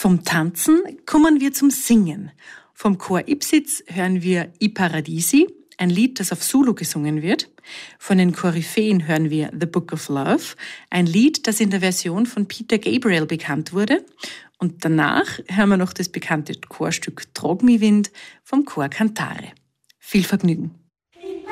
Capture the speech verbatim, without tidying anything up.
Vom Tanzen kommen wir zum Singen. Vom Chor Ipsitz hören wir I Paradisi, ein Lied, das auf Zulu gesungen wird. Von den Koryphäen hören wir The Book of Love, ein Lied, das in der Version von Peter Gabriel bekannt wurde. Und danach hören wir noch das bekannte Chorstück Trog mi Wind vom Chor Cantare. Viel Vergnügen!